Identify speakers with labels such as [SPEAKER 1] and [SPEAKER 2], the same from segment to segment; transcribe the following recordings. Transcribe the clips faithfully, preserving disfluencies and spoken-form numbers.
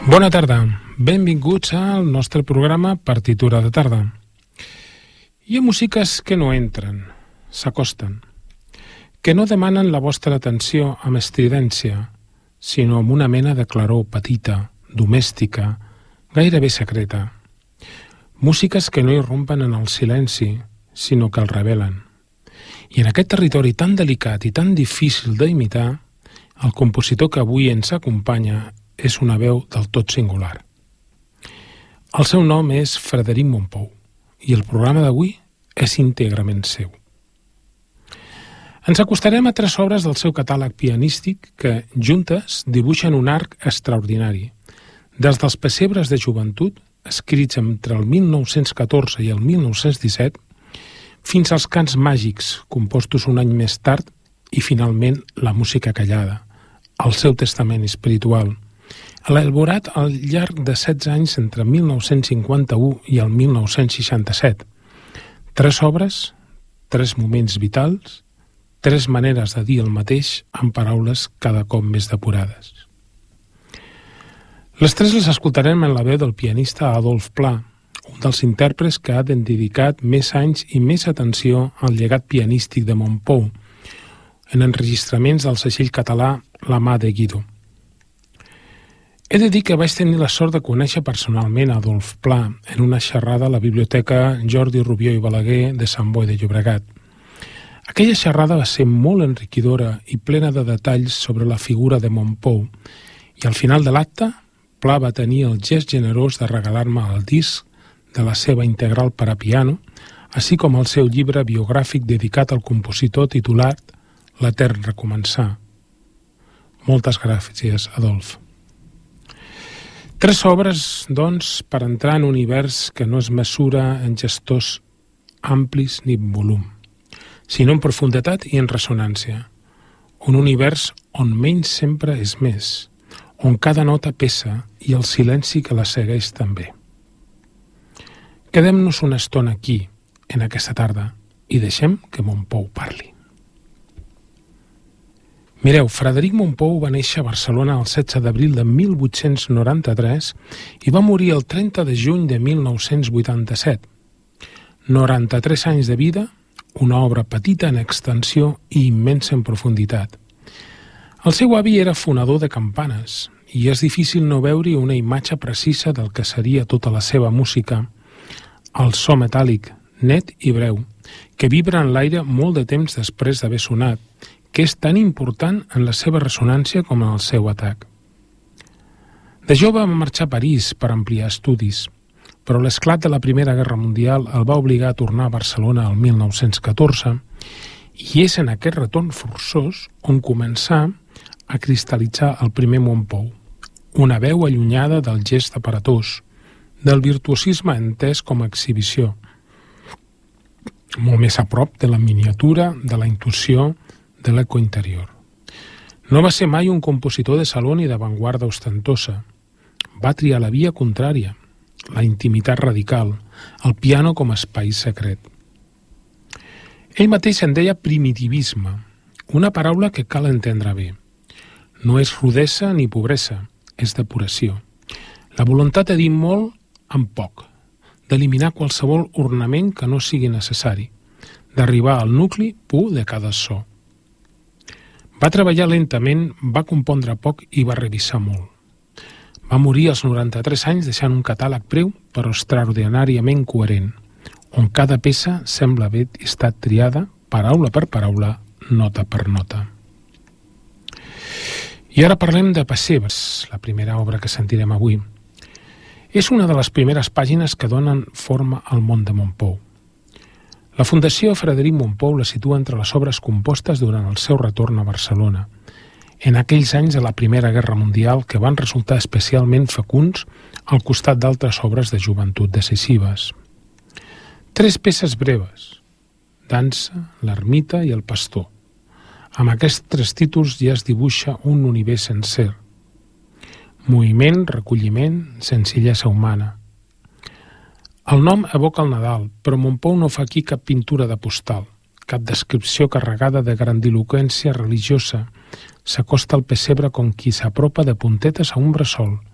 [SPEAKER 1] Bona tarda, benvinguts al nostre programa Partitura de tarda. Hi ha músiques que no entren, s'acosten, que no demanen la vostra atenció amb estridència, sinó amb una mena de claror petita, domèstica, gairebé secreta. Músiques que no irrompen en el silenci, sinó que el revelen. I en aquest territori tan delicat i tan difícil d'imitar, el compositor que avui ens acompanya és una veu del tot singular. El seu nom és Frederic Mompou i el programa d'avui és íntegrament seu. Ens acostarem a tres obres del seu catàleg pianístic que, juntes, dibuixen un arc extraordinari, des dels pessebres de joventut, escrits entre el mil nou-cents catorze i el mil nou-cents disset, fins als cants màgics, compostos un any més tard, i finalment la música callada, el seu testament espiritual, elaborat al llarg de setze anys entre mil nou-cents cinquanta-u i el mil nou-cents seixanta-set. Tres obres, tres moments vitals, tres maneres de dir el mateix amb paraules cada cop més depurades. Les tres les escoltarem en la veu del pianista Adolf Pla, un dels intèrprets que ha dedicat més anys i més atenció al llegat pianístic de Mompou, en enregistraments del segell català La Mà de Guido. He de dir que vaig tenir la sort de conèixer personalment Adolf Pla en una xerrada a la Biblioteca Jordi Rubió i Balaguer de Sant Boi de Llobregat. Aquella xerrada va ser molt enriquidora i plena de detalls sobre la figura de Mompou, i al final de l'acte, Pla va tenir el gest generós de regalar-me el disc de la seva integral per a piano, així com el seu llibre biogràfic dedicat al compositor titulat L'etern recomençar. Moltes gràcies, Adolf. Tres obres, doncs, per entrar en un univers que no es mesura en gestors amplis ni en volum, sinó en profunditat i en ressonància. Un univers on menys sempre és més, on cada nota pesa i el silenci que la segueix també. Quedem-nos una estona aquí, en aquesta tarda, i deixem que Mompou parli. Mireu, Frederic Mompou va néixer a Barcelona el setze d'abril de mil vuit-cents noranta-tres i va morir el trenta de juny de mil nou-cents vuitanta-set. noranta-tres anys de vida, una obra petita en extensió i immensa en profunditat. El seu avi era fonador de campanes i és difícil no veure-hi una imatge precisa del que seria tota la seva música, el so metàl·lic, net i breu, que vibra en l'aire molt de temps després d'haver sonat, que és tan important en la seva ressonància com en el seu atac. De jove va marxar a París per ampliar estudis, però l'esclat de la Primera Guerra Mundial el va obligar a tornar a Barcelona el mil nou-cents catorze i és en aquest retorn forçós on començà a cristal·litzar el primer Mompou, una veu allunyada del gest aparatós, del virtuosisme entès com a exhibició, molt més a prop de la miniatura, de la intuïció, de l'eco interior. No va ser mai un compositor de saló ni d'avantguarda ostentosa. Va triar la via contrària, la intimitat radical, el piano com a espai secret. Ell mateix en deia primitivisme, una paraula que cal entendre bé. No és rudesa ni pobresa, és depuració. La voluntat de dir molt amb poc, d'eliminar qualsevol ornament que no sigui necessari, d'arribar al nucli pur de cada so. Va treballar lentament, va compondre poc i va revisar molt. Va morir als noranta-tres anys deixant un catàleg breu però extraordinàriament coherent, on cada peça sembla haver estat triada paraula per paraula, nota per nota. I ara parlem de Pessebres, la primera obra que sentirem avui. És una de les primeres pàgines que donen forma al món de Mompou. La Fundació Frederic Mompou la situa entre les obres compostes durant el seu retorn a Barcelona, en aquells anys de la Primera Guerra Mundial que van resultar especialment fecunds al costat d'altres obres de joventut decisives. Tres peces breves, Dansa, l'ermita i el pastor. Amb aquests tres títols ja es dibuixa un univers sencer. Moviment, recolliment, senzillesa humana. El nom evoca el Nadal, però Mompou no fa aquí cap pintura de postal, cap descripció carregada de grandiloqüència religiosa. S'acosta al pessebre com qui s'apropa de puntetes a un bressol,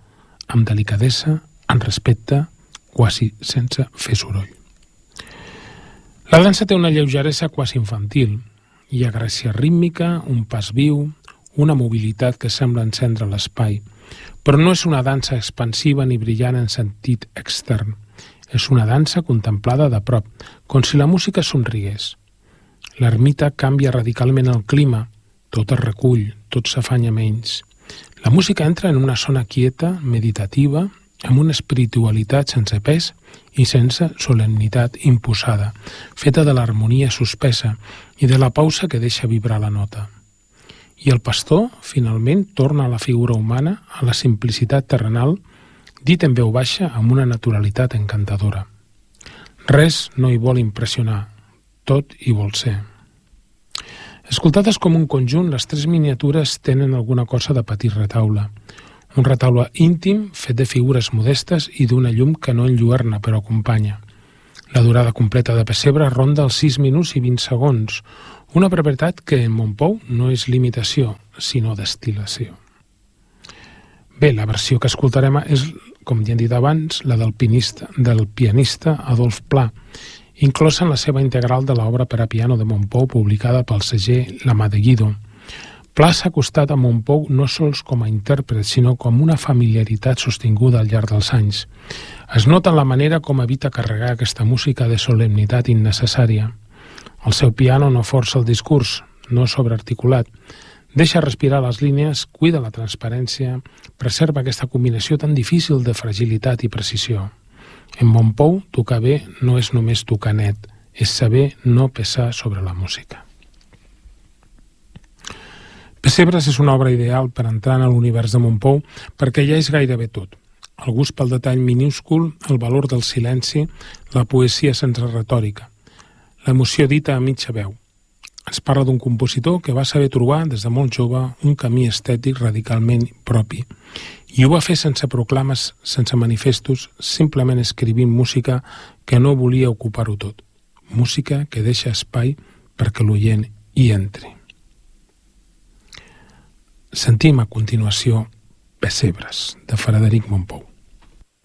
[SPEAKER 1] amb delicadesa, amb respecte, quasi sense fer soroll. La dansa té una lleugeresa quasi infantil. Hi ha gràcia rítmica, un pas viu, una mobilitat que sembla encendre l'espai, però no és una dansa expansiva ni brillant en sentit extern. És una dansa contemplada de prop, com si la música somrigués. L'ermita canvia radicalment el clima, tot es recull, tot s'afanya menys. La música entra en una zona quieta, meditativa, amb una espiritualitat sense pes i sense solemnitat imposada, feta de l'harmonia suspesa i de la pausa que deixa vibrar la nota. I el pastor, finalment, torna a la figura humana, a la simplicitat terrenal, dit en veu baixa amb una naturalitat encantadora. Res no hi vol impressionar, tot hi vol ser. Escoltades com un conjunt, les tres miniatures tenen alguna cosa de petit retaule. Un retaule íntim, fet de figures modestes i d'una llum que no enlluerna però acompanya. La durada completa de Pessebre ronda els sis minuts i vint segons, una brevetat que en Montpou no és limitació, sinó destil·lació. Bé, la versió que escoltarem és, com ja hem dit abans, la del pianista, del pianista Adolf Pla, inclosa en la seva integral de l'obra per a piano de Montpou, publicada pel segell La Mà de Guido. Pla s'ha acostat a Montpou no sols com a intèrpret, sinó com una familiaritat sostinguda al llarg dels anys. Es nota en la manera com evita carregar aquesta música de solemnitat innecessària. El seu piano no força el discurs, no sobrearticulat. Deixa respirar les línies, cuida la transparència, preserva aquesta combinació tan difícil de fragilitat i precisió. En Montpou, tocar bé no és només tocar net, és saber no pesar sobre la música. Pessebres és una obra ideal per entrar en l'univers de Montpou perquè ja és gairebé tot. El gust pel detall minúscul, el valor del silenci, la poesia sense retòrica, l'emoció dita a mitja veu. Ens parla d'un compositor que va saber trobar des de molt jove un camí estètic radicalment propi i ho va fer sense proclames, sense manifestos, simplement escrivint música que no volia ocupar-ho tot. Música que deixa espai perquè l'oient hi entri. Sentim a continuació Pessebres, de Frederic Mompou.